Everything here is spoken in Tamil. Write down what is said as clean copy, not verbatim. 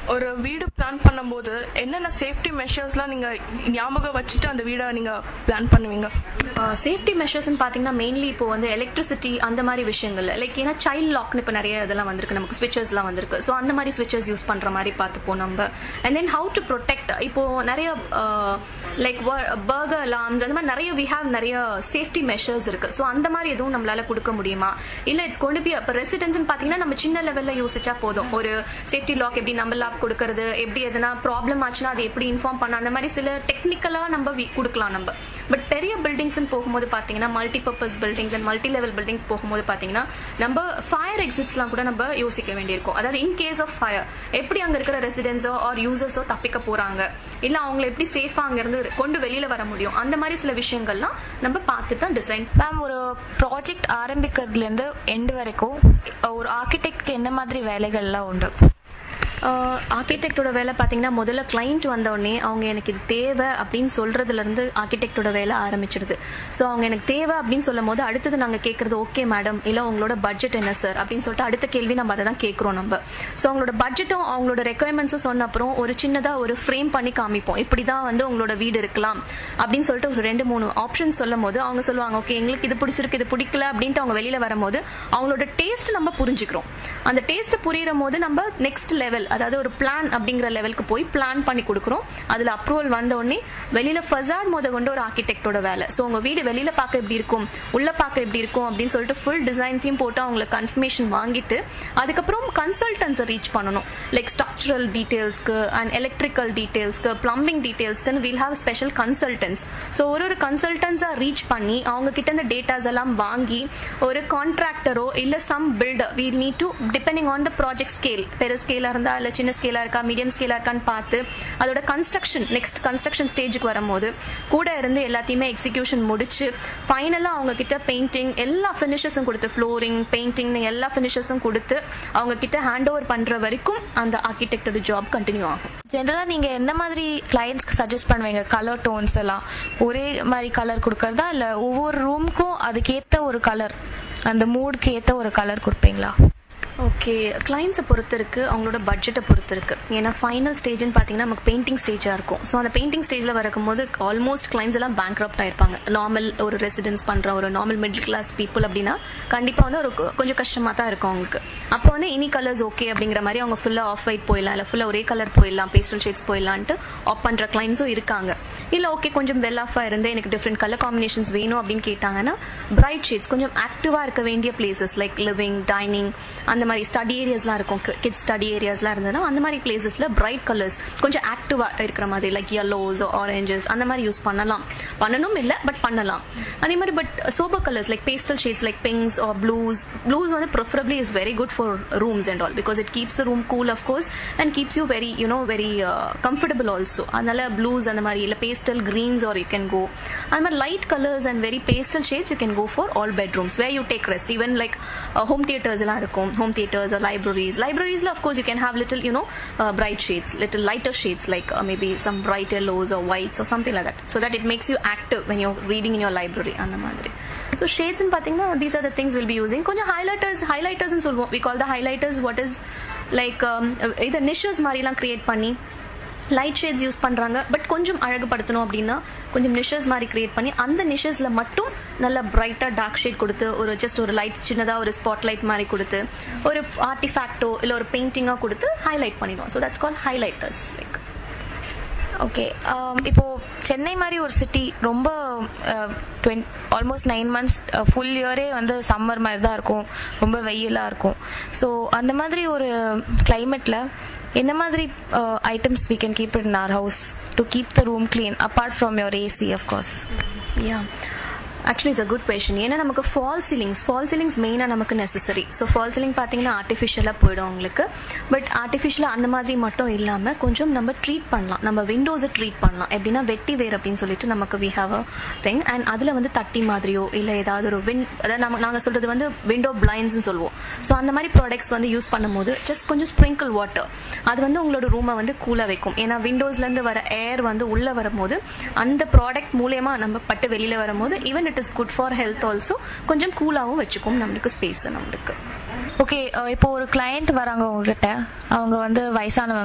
ஒரு வீடு பிளான் பண்ணும்போது என்னென்ன சேஃப்டி மெஷர்ஸ்லாம் நீங்க ஞாபகம் வச்சுட்டு அந்த வீடை நீங்க பிளான் பண்ணுவீங்க? சேஃப்டி மெஷர்ஸ்ன்னு பாத்தீங்கன்னா மெயின்லி இப்போ வந்து எலக்ட்ரிசிட்டி அந்த மாதிரி விஷயங்கள், லைக் ஏன்னா சைல்ட் லாக்னு இப்போ நிறைய இதெல்லாம் வந்திருக்கு, நமக்கு ஸ்விட்சஸ்லாம் வந்திருக்கு. ஸோ அந்த மாதிரி ஸ்விட்சஸ் யூஸ் பண்ற மாதிரி பார்த்துப்போம் நம்ம. And then how to protect, இப்போ நிறைய லைக் பர்கர் அலார்ம்ஸ் அந்த மாதிரி நிறைய வி ஹேவ் நிறைய சேஃப்டி மெஷர்ஸ் இருக்கு. ஸோ அந்த மாதிரி எதுவும் நம்மளால கொடுக்க முடியுமா? இல்ல இட்ஸ் கொண்டு பி இப்போ ரெசிடென்ட்ஸ்னு பாத்தீங்கன்னா நம்ம சின்ன லெவல்ல யோசிச்சா போதும். ஒரு சேஃப்டி லாக் எப்படி நம்ம லாக் கொடுக்கறது, எப்படி எதனா ப்ராப்ளம் ஆச்சுன்னா அது எப்படி இன்ஃபார்ம் பண்ண, அந்த மாதிரி சில டெக்னிக்கலா நம்ம கொடுக்கலாம் நம்ம. பட் பெரிய பில்டிங்ஸ் போகும்போது பாத்தீங்கன்னா multi purpose buildings and multi level buildings போகும்போது பாத்தீங்கன்னா நம்ம ஃபயர் எக்ஸிட்ஸ்லாம் கூட நம்ம யோசிக்க வேண்டியிருக்கும். அதாவது இன் கேஸ் ஆஃப் ஃபயர் எப்படி அங்க இருக்கிற ரெசிடென்ட்ஸோ ஆர் யூசர்ஸோ தப்பிக்க போறாங்க, இல்ல அவங்களை எப்படி சேஃபா அங்க இருந்து கொண்டு வெளியில வர முடியும், அந்த மாதிரி சில விஷயங்கள்லாம் நம்ம பார்த்து தான் டிசைன். மேம், ஒரு ப்ராஜெக்ட் ஆரம்பிக்கிறதுல இருந்து எண்டு வரைக்கும் ஒரு ஆர்கிடெக்ட்க்கு என்ன மாதிரி வேலைகள்லாம் உண்டு? ஆர்கிடெக்டோட வேலை பார்த்தீங்கன்னா முதல்ல கிளைண்ட் வந்தோடனே அவங்க எனக்கு இது தேவை அப்படின்னு சொல்றதுல இருந்து ஆர்கிடெக்டோட வேலை ஆரம்பிச்சிடுது. ஸோ அவங்க எனக்கு தேவை அப்படின்னு சொல்லும் போது அடுத்தது நாங்கள் கேட்கறது ஓகே மேடம், இல்லை உங்களோட பட்ஜெட் என்ன சார் அப்படின்னு சொல்லிட்டு அடுத்த கேள்வி நம்ம அதை தான் கேட்குறோம் நம்ம. ஸோ அவங்களோட பட்ஜெட்டும் அவங்களோட ரெக்குயர்மெண்ட்ஸும் சொன்ன அப்புறம் ஒரு சின்னதாக ஒரு ஃப்ரேம் பண்ணி காமிப்போம். இப்படி தான் வந்து உங்களோட வீடு இருக்கலாம் அப்படின்னு சொல்லிட்டு ஒரு 2-3 ஆப்ஷன்ஸ் சொல்லும் போது அவங்க சொல்லுவாங்க ஓகே எங்களுக்கு இது பிடிச்சிருக்கு இது பிடிக்கல அப்படின்ட்டு அவங்க வெளியில வரும்போது அவங்களோட டேஸ்ட் நம்ம புரிஞ்சுக்கிறோம். அந்த டேஸ்ட் புரியுற போது நம்ம நெக்ஸ்ட் லெவல், அதாவது ஒரு பிளான் அப்படிங்கிற லெவலுக்கு போய் பிளான் பண்ணி கொடுக்குறோம். அதுல அப்ரூவல் வந்த உடனே வெளியில ஃபசாட் முத கொண்டு ஒரு ஆர்கிடெக்டோட வேலை. ஸோ உங்க வீடு வெளியில பார்க்க எப்படி இருக்கும், உள்ள பார்க்க எப்படி இருக்கும் அப்படின்னு சொல்லிட்டு ஃபுல் டிசைன்ஸையும் போட்டு அவங்களுக்கு கன்ஃபர்மேஷன் வாங்கிட்டு அதுக்கப்புறம் கன்சல்டன்ஸை ரீச் பண்ணணும். Like structural டீடைல்ஸ்க்கு and electrical டீடைல்ஸ்க்கு, plumbing டீடைல்ஸ்க்கு will have special consultants. So ஒரு கன்சல்டன்ஸா ரீச் பண்ணி அவங்க கிட்ட இந்த டேட்டாஸ் எல்லாம் வாங்கி ஒரு கான்ட்ராக்டரோ இல்ல some filter we need to depending on the project scale, பெரிய ஸ்கேலா இருந்தா இல்ல சின்ன ஸ்கேலா இருக்கா மீடியம் ஸ்கேலா இருக்கான்னு பார்த்து அதோட கன்ஸ்ட்ரக்ஷன் நெக்ஸ்ட் கன்ஸ்ட்ரக்ஷன் ஸ்டேஜுக்கு வரும்போது கூட இருந்து எல்லாத்தையுமே எக்ஸிகியூஷன் முடிச்சு ஃபைனலா அவங்க கிட்ட பெயிண்டிங் எல்லா ஃபினிஷஸும் கொடுத்து, ஃப்ளோரிங் பெயிண்டிங் எல்லா ஃபினிஷஸும் கொடுத்து அவங்க கிட்ட ஹேண்ட் ஓவர் பண்ற வரைக்கும் அந்த ஆர்கிடெக்டோட ஜாப் கண்டினியூ ஆகும். ஜென்ரலா நீங்க எந்த மாதிரி கிளையன்ட்ஸ்க்கு சஜஸ்ட் பண்ணுவீங்க? கலர் டோன்ஸ் எல்லாம் ஒரே மாதிரி கலர் கொடுக்கறதா, இல்ல ஒவ்வொரு ரூமுக்கும் அதுக்கேத்த ஒரு கலர், அந்த மூடுக்கு ஏத்த ஒரு கலர் கொடுப்பீங்களா? ஓகே, கிளைண்ட்ஸை பொறுத்து இருக்கு, அவங்களோட பட்ஜெட்டை பொறுத்து இருக்கு. ஏன்னா ஃபைனல் ஸ்டேஜ்னு பார்த்தீங்கன்னா நமக்கு பெயிண்டிங் ஸ்டேஜா இருக்கும். ஸோ அந்த பெயிண்டிங் ஸ்டேஜ்ல வரும்போது ஆல்மோஸ்ட் கிளைண்ட்ஸ் எல்லாம் பேங்க்ரப்ட் ஆயிருப்பாங்க. நார்மல் ஒரு ரெசிடென்ஸ் பண்ற ஒரு நார்மல் மிடில் கிளாஸ் பீப்புள் அப்படின்னா கண்டிப்பா வந்து ஒரு கொஞ்சம் கஷ்டமா தான் இருக்கும் அவங்களுக்கு. அப்போ வந்து இனி கலர்ஸ் ஓகே அப்படிங்கிற மாதிரி அவங்க ஃபுல்லா ஆஃப் ஒயிட் போயிடலாம், இல்லை ஃபுல்லா ஒரே கலர் போயிடலாம், பேஸ்டல் ஷேட்ஸ் போயிடலான்ட்டு ஆப் பண்ற கிளைண்ட்ஸும் இருக்காங்க. இல்ல ஓகே கொஞ்சம் வெல் ஆஃபா இருந்து எனக்கு டிஃப்ரெண்ட் கலர் காம்பினேஷன்ஸ் வேணும் அப்படின்னு கேட்டாங்கன்னா பிரைட் ஷேட்ஸ், கொஞ்சம் ஆக்டிவா இருக்க வேண்டிய பிளேசஸ் லைக் லிவிங், டைனிங், அந்த மாதிரி ஸ்டடி ஏரியாஸ்லாம் இருக்கும், கிட்ஸ் ஸ்டடி ஏரியாஸ்லாம் இருந்ததுன்னா அந்த மாதிரி பிளேசஸ்ல பிரைட் கலர்ஸ் கொஞ்சம் ஆக்டிவா இருக்கிற மாதிரி லைக் yellows ஆரஞ்சஸ் அந்த மாதிரி யூஸ் பண்ணணும் இல்ல பட் பண்ணலாம். அதே மாதிரி but sober colours like pastel shades like pinks R blues வந்து preferably is very good for rooms and all because it keeps the room cool of course and keeps you very very comfortable also. அதனால ப்ளூஸ் அந்த மாதிரி இல்ல pastel Green's are you can go. அந்த மாதிரி light colours and very pastel shades you can go for all bedrooms where you take rest. Even like home theatres எல்லாம் இருக்கும், home theatres R libraries of course you can have little bright shades, little lighter shades like maybe some bright yellows or whites or something like that, so that it makes you active when you're reading in your library and the madri. So shades in pathina these are the things we'll be using. Konja highlighters and solvom, we call the highlighters what is like either niches mari la create panni light shades use பண்றாங்க. பட் கொஞ்சம் அழகுபடுத்தணும் அப்படின்னா கொஞ்சம் நிஷஸ் மாதிரி கிரியேட் பண்ணி அந்த நிஷஸ்ல மட்டும் நல்ல பிரைட்டா டார்க் ஷேட் கொடுத்து ஒரு ஜஸ்ட் ஒரு லைட் சின்னதா ஒரு ஸ்பாட் லைட் மாதிரி கொடுத்து ஒரு ஆர்டிஃபேக்டோ இல்ல ஒரு பெயிண்டிங்கா கொடுத்து ஹைலைட் பண்ணிடுவோம். So that's called highlighters. Like okay, இப்போ சென்னை மாதிரி ஒரு சிட்டி ரொம்ப ஆல்மோஸ்ட் 9 months ஃபுல் இயரே வந்து சம்மர் மாதிரி தான் இருக்கும், ரொம்ப வெயிலாக இருக்கும். ஸோ அந்த மாதிரி ஒரு கிளைமேட்ல என்ன மாதிரி items we can keep it in our house to keep the room clean apart from your AC of course? Yeah, actually it's a good question. ஏன்னா நமக்கு ஃபால் சீலிங்ஸ் மெயினாக நமக்கு நெசசரி. ஸோ ஃபால் சீலிங் பார்த்தீங்கன்னா ஆர்டிஃபிஷியலாக போயிடும் உங்களுக்கு. பட் ஆர்டிஃபிஷியலாக அந்த மாதிரி மட்டும் இல்லாமல் கொஞ்சம் நம்ம ட்ரீட் பண்ணலாம், நம்ம விண்டோஸை ட்ரீட் பண்ணலாம். எப்படின்னா வெட்டி வேர் அப்படின்னு சொல்லிட்டு நமக்கு we have a thing and அதில் வந்து தட்டி மாதிரியோ இல்லை ஏதாவது ஒரு அதாவது நாங்கள் சொல்றது வந்து விண்டோ பிளைண்ட்ஸ்னு சொல்லுவோம். ஸோ அந்த மாதிரி ப்ராடக்ட்ஸ் வந்து யூஸ் பண்ணும்போது ஜஸ்ட் கொஞ்சம் ஸ்ப்ரிங்கிள் வாட்டர் அது வந்து உங்களோட ரூமை வந்து கூலாக வைக்கும். ஏன்னா விண்டோஸ்லேருந்து வர ஏர் வந்து உள்ளே வரும்போது அந்த ப்ராடக்ட் மூலயமா நம்ம பட்டு வெளியில் வரும்போது even it is good for health also, கொஞ்சம் கூலாகவும் வச்சுக்கும் நம்மளுக்கு ஸ்பேஸ் நம்மளுக்கு. ஓகே, இப்போ ஒரு கிளையண்ட் வராங்க உங்ககிட்ட, அவங்க வந்து வயசானவங்க